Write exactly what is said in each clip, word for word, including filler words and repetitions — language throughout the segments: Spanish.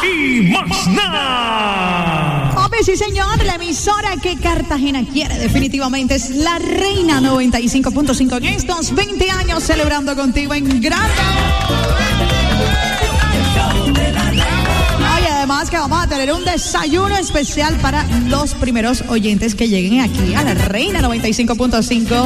y más nada. Hombre, sí señor, la emisora que Cartagena quiere definitivamente es La Reina noventa y cinco punto cinco en estos veinte años celebrando contigo en grande. Oye, además que vamos a tener un desayuno especial para los primeros oyentes que lleguen aquí a La Reina noventa y cinco punto cinco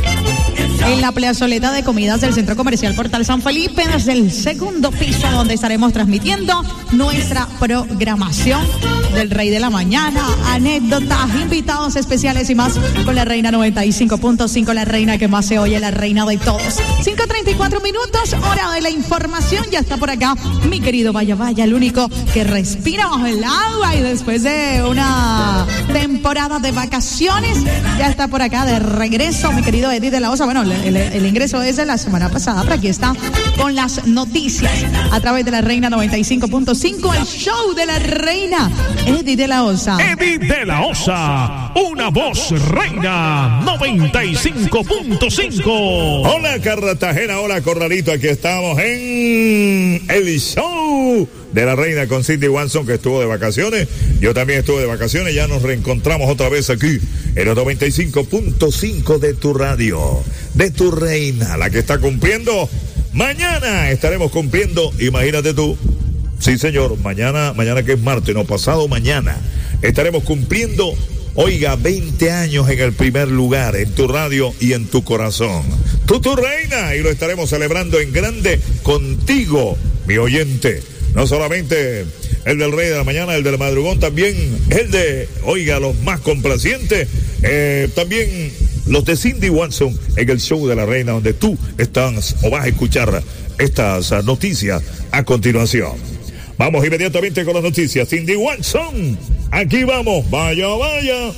en la plazoleta de comidas del Centro Comercial Portal San Felipe, desde el segundo piso, donde estaremos transmitiendo nuestra programación del Rey de la Mañana, anécdotas, invitados especiales y más con La Reina noventa y cinco punto cinco, la reina que más se oye, la reina de todos. cinco treinta y cuatro minutos, hora de la información. Ya está por acá mi querido Vaya Vaya, el único que respira bajo el agua y después de una temporada de vacaciones, ya está por acá de regreso mi querido Eddie de la Osa. Bueno, el, el ingreso es de la semana pasada, pero aquí está con las noticias a través de La Reina noventa y cinco punto cinco, el show de la reina Eddie de la Osa. Eddie de la Osa, una voz reina noventa y cinco punto cinco. Hola Cartagena, hola Corralito, aquí estamos en el show de la reina con Cindy Watson, que estuvo de vacaciones. Yo también estuve de vacaciones, ya nos reencontramos otra vez aquí en el noventa y cinco punto cinco de tu radio, de tu reina, la que está cumpliendo. Mañana estaremos cumpliendo, imagínate tú. Sí, señor, mañana, mañana que es martes, no, pasado mañana, estaremos cumpliendo, oiga, veinte años en el primer lugar, en tu radio y en tu corazón. Tú, tu reina, y lo estaremos celebrando en grande contigo, mi oyente. No solamente el del Rey de la Mañana, el del madrugón, también el de, oiga, los más complacientes, eh, también los de Cindy Watson en el show de la reina, donde tú estás o vas a escuchar estas noticias a continuación. Vamos inmediatamente con las noticias. Cindy Watson, aquí vamos, vaya, vaya.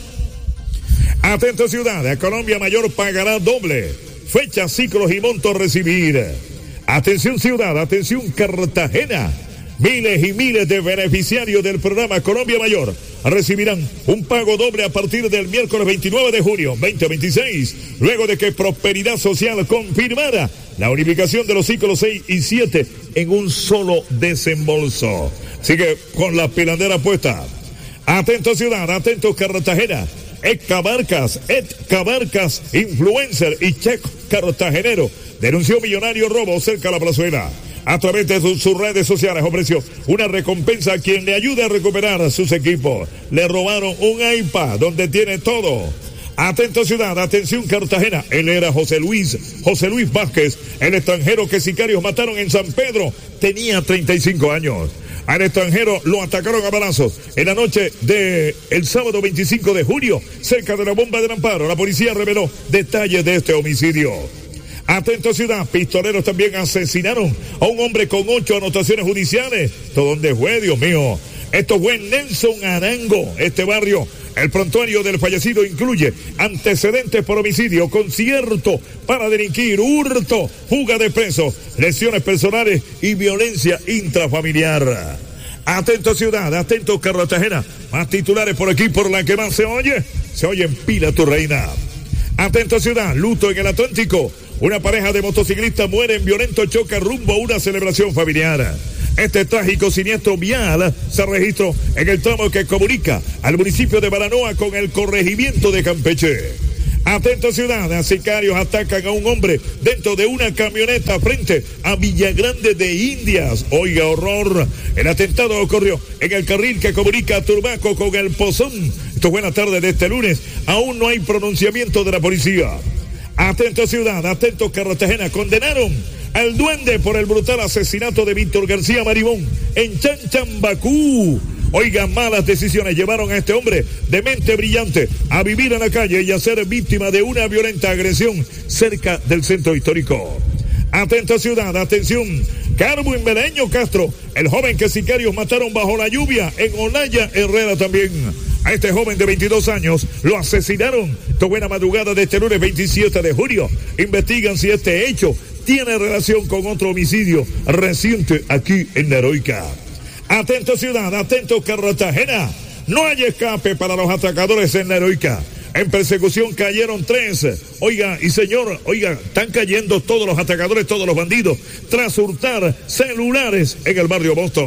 Atento ciudad, a Colombia Mayor pagará doble. Fecha, ciclos y montos a recibir. Atención ciudad, atención Cartagena. Miles y miles de beneficiarios del programa Colombia Mayor recibirán un pago doble a partir del miércoles veintinueve de junio veinte veintiséis, luego de que Prosperidad Social confirmara la unificación de los ciclos seis y siete en un solo desembolso. Así que con la pilandera puesta. Atento ciudad, atento Cartagena. Ed Cabarcas, Ed Cabarcas, influencer y chef cartagenero, denunció millonario robo cerca de la plazuela. A través de sus, sus redes sociales ofreció una recompensa a quien le ayude a recuperar sus equipos. Le robaron un iPad donde tiene todo. Atento ciudad, atención Cartagena. Él era José Luis, José Luis Vázquez, el extranjero que sicarios mataron en San Pedro. Tenía treinta y cinco años. Al extranjero lo atacaron a balazos en la noche de el sábado veinticinco de junio, cerca de la bomba del Amparo. La policía reveló detalles de este homicidio. Atento ciudad, pistoleros también asesinaron a un hombre con ocho anotaciones judiciales. ¿Esto dónde fue, Dios mío? Esto fue en Nelson Arango, este barrio. El prontuario del fallecido incluye antecedentes por homicidio, concierto para delinquir, hurto, fuga de presos, lesiones personales y violencia intrafamiliar. Atento ciudad, atento Cartagena. Más titulares por aquí, por la que más se oye. Se oye en pila tu reina. Atento ciudad, luto en el Atlántico. Una pareja de motociclistas muere en violento choque rumbo a una celebración familiar. Este trágico siniestro vial se registró en el tramo que comunica al municipio de Baranoa con el corregimiento de Campeche. Atento ciudad, sicarios atacan a un hombre dentro de una camioneta frente a Villagrande de Indias. Oiga, horror. El atentado ocurrió en el carril que comunica a Turbaco con el Pozón. Esto es buena tarde de este lunes. Aún no hay pronunciamiento de la policía. Atento ciudad, atento Cartagena. Condenaron al duende por el brutal asesinato de Víctor García Maribón en Chanchambacú. Oigan, malas decisiones llevaron a este hombre de mente brillante a vivir en la calle y a ser víctima de una violenta agresión cerca del centro histórico. Atento ciudad, atención. Carmen Meleño Castro, el joven que sicarios mataron bajo la lluvia en Olaya, Herrera también. A este joven de veintidós años lo asesinaron. Esta buena madrugada de este lunes veintisiete de junio. Investigan si este hecho tiene relación con otro homicidio reciente aquí en la Heroica. Atento ciudad, atento Cartagena. No hay escape para los atacadores en la Heroica. En persecución cayeron tres. Oiga, y señor, oiga, están cayendo todos los atacadores, todos los bandidos, tras hurtar celulares en el barrio Boston.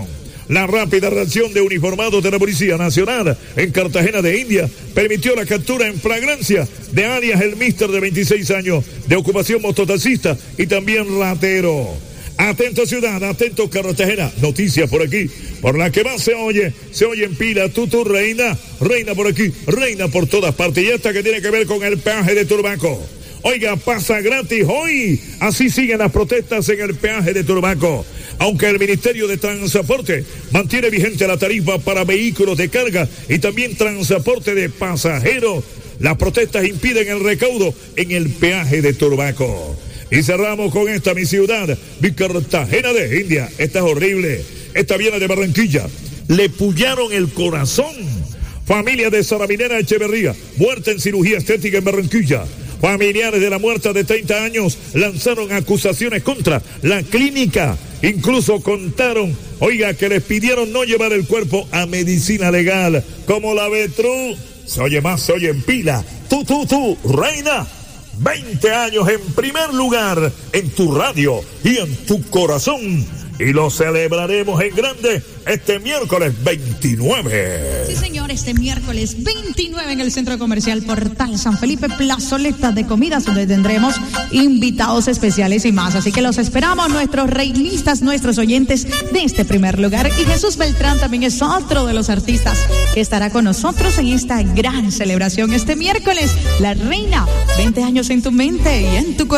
La rápida reacción de uniformados de la Policía Nacional en Cartagena de India permitió la captura en flagrancia de alias el Mister de veintiséis años, de ocupación mototaxista y también ratero. Atento ciudad, atento Cartagena, noticias por aquí, por la que más se oye, se oye en pila, tú, tú, reina, reina por aquí, reina por todas partes, y esta que tiene que ver con el peaje de Turbaco. Oiga, pasa gratis hoy, así siguen las protestas en el peaje de Turbaco. Aunque el Ministerio de Transporte mantiene vigente la tarifa para vehículos de carga y también transporte de pasajeros, las protestas impiden el recaudo en el peaje de Turbaco. Y cerramos con esta, mi ciudad, mi Cartagena de India. Esta es horrible. Esta viene de Barranquilla. Le pullaron el corazón. Familia de Saraminera Echeverría, muerta en cirugía estética en Barranquilla. Familiares de la muerta de treinta años lanzaron acusaciones contra la clínica. Incluso contaron, oiga, que les pidieron no llevar el cuerpo a medicina legal. Como la Betru. Se oye más, se oye en pila. Tú, tú, tú, reina. veinte años en primer lugar en tu radio y en tu corazón. Y lo celebraremos en grande este miércoles veintinueve. Sí, señor, este miércoles veintinueve en el Centro Comercial Portal San Felipe, plazoleta de comidas, donde tendremos invitados especiales y más. Así que los esperamos, nuestros reinistas, nuestros oyentes de este primer lugar. Y Jesús Beltrán también es otro de los artistas que estará con nosotros en esta gran celebración este miércoles. La reina, veinte años en tu mente y en tu corazón.